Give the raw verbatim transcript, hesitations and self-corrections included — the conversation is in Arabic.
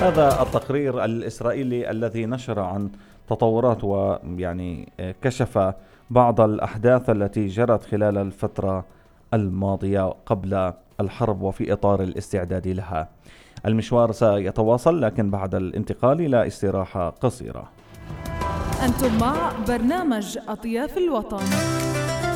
هذا التقرير الإسرائيلي الذي نشر عن تطورات ويعني كشف بعض الأحداث التي جرت خلال الفترة الماضية قبل الحرب وفي إطار الاستعداد لها. المشوار سيتواصل لكن بعد الانتقال إلى استراحة قصيرة. أنتم مع برنامج أطياف الوطن.